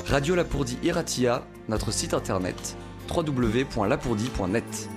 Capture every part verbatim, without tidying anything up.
Radio Lapourdie Iratia, notre site internet w w w point lapourdie point net.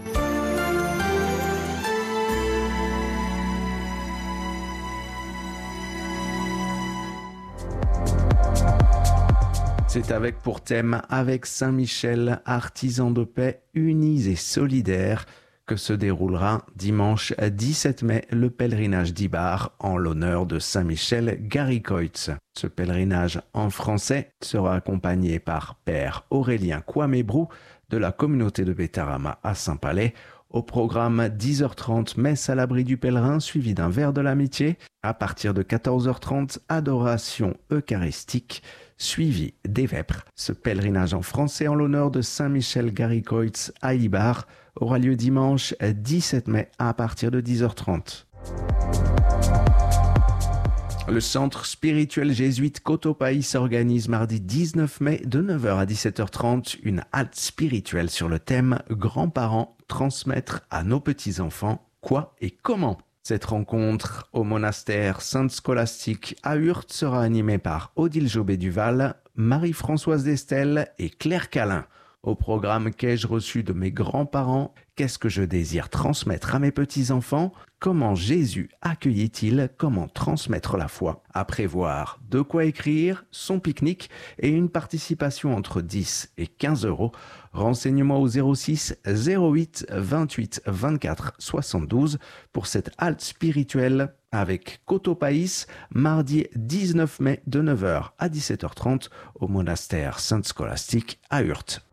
C'est avec pour thème « Avec Saint-Michel, artisans de paix, unis et solidaires » que se déroulera dimanche dix-sept mai le pèlerinage d'Ibar en l'honneur de Saint-Michel Garicoitz. Ce pèlerinage en français sera accompagné par Père Aurélien Kouamébrou de la communauté de Bétarama à Saint-Palais. Au programme dix heures trente, messe à l'abri du pèlerin suivi d'un verre de l'amitié. À partir de quatorze heures trente, adoration eucharistique suivi des vêpres. Ce pèlerinage en français en l'honneur de Saint-Michel Garicoitz à Ibar aura lieu dimanche dix-sept mai à partir de dix heures trente. Le centre spirituel jésuite Cotopaxi organise mardi dix-neuf mai de neuf heures à dix-sept heures trente une halte spirituelle sur le thème « Grands-parents, transmettre à nos petits-enfants quoi et comment ». Cette rencontre au monastère Sainte-Scolastique à Hurte sera animée par Odile Jobé-Duval, Marie-Françoise Destel et Claire Calin. Au programme « Qu'ai-je reçu de mes grands-parents ? Qu'est-ce que je désire transmettre à mes petits-enfants ? Comment Jésus accueillit-il ? Comment transmettre la foi ?» À prévoir de quoi écrire, son pique-nique et une participation entre dix et quinze euros. Renseignements au zéro six zéro huit vingt-huit vingt-quatre soixante-douze pour cette halte spirituelle avec Cotopaxi, mardi dix-neuf mai de neuf heures à dix-sept heures trente au monastère Sainte-Scolastique à Hurte.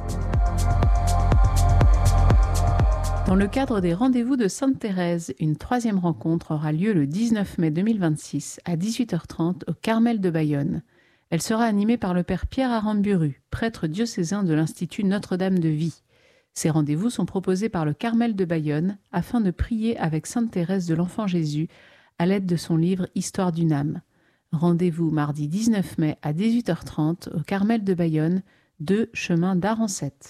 Dans le cadre des rendez-vous de Sainte-Thérèse, une troisième rencontre aura lieu le dix-neuf mai deux mille vingt-six à dix-huit heures trente au Carmel de Bayonne. Elle sera animée par le père Pierre Aramburu, prêtre diocésain de l'Institut Notre-Dame de Vie. Ces rendez-vous sont proposés par le Carmel de Bayonne afin de prier avec Sainte Thérèse de l'Enfant Jésus à l'aide de son livre Histoire d'une âme. Rendez-vous mardi dix-neuf mai à dix-huit heures trente au Carmel de Bayonne, deux chemin d'Arancette.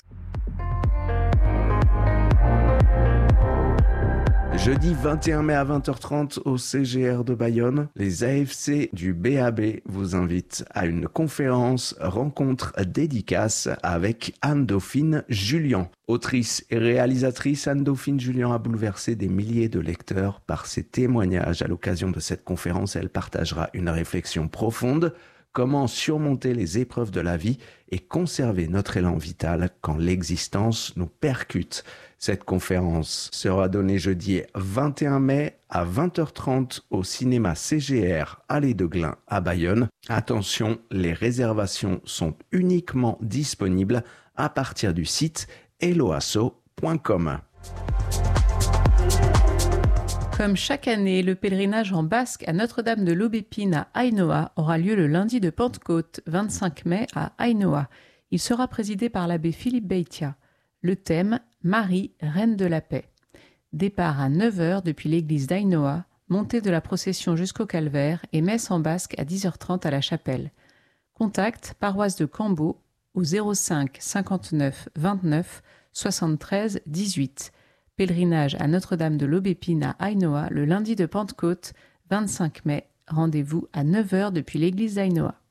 Jeudi vingt et un mai à vingt heures trente au C G R de Bayonne, les A F C du B A B vous invitent à une conférence rencontre dédicace avec Anne-Dauphine Julien. Autrice et réalisatrice, Anne-Dauphine Julien a bouleversé des milliers de lecteurs par ses témoignages. À l'occasion de cette conférence, elle partagera une réflexion profonde. Comment surmonter les épreuves de la vie et conserver notre élan vital quand l'existence nous percute. Cette conférence sera donnée jeudi vingt et un mai à vingt heures trente au cinéma C G R Allée de Glun à Bayonne. Attention, les réservations sont uniquement disponibles à partir du site eloasso point com. Comme chaque année, le pèlerinage en basque à Notre-Dame de l'Aubépine à Ainoa aura lieu le lundi de Pentecôte, vingt-cinq mai à Ainoa. Il sera présidé par l'abbé Philippe Beitia. Le thème « Marie, reine de la paix ». Départ à neuf heures depuis l'église d'Ainoa, montée de la procession jusqu'au calvaire et messe en basque à dix heures trente à la chapelle. Contact paroisse de Cambo au zéro cinq cinquante-neuf vingt-neuf soixante-treize dix-huit. Pèlerinage à Notre-Dame de l'Aubépine à Ainoa le lundi de Pentecôte, vingt-cinq mai. Rendez-vous à neuf heures depuis l'église d'Ainoa.